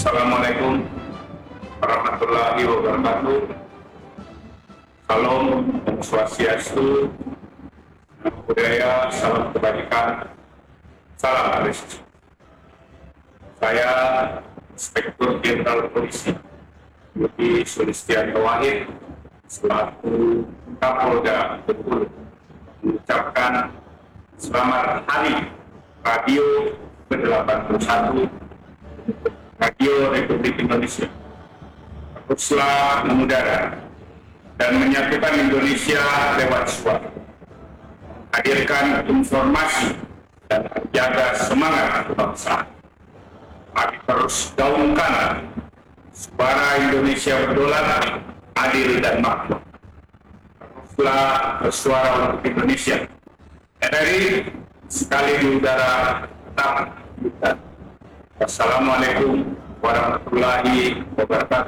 Assalamualaikum warahmatullahi wabarakatuh. Salam, Om Swastiastu, Namo Buddhaya, salam kebajikan, salam restu. Saya Inspektur Jenderal Polisi Budi Sulistianto Wahid selaku Kapolda Bengkulu mengucapkan selamat hari Radio ke-81 Radio Republik Indonesia. Teruslah mengudara dan menyatukan Indonesia lewat suara, hadirkan informasi dan menjaga semangat kebangsaan. Mari terus gaungkan suara Indonesia berdaulat, adil dan makmur. Teruslah bersuara untuk Indonesia. RRI sekali di udara tetap kita. Wassalamualaikum warahmatullahi wabarakatuh.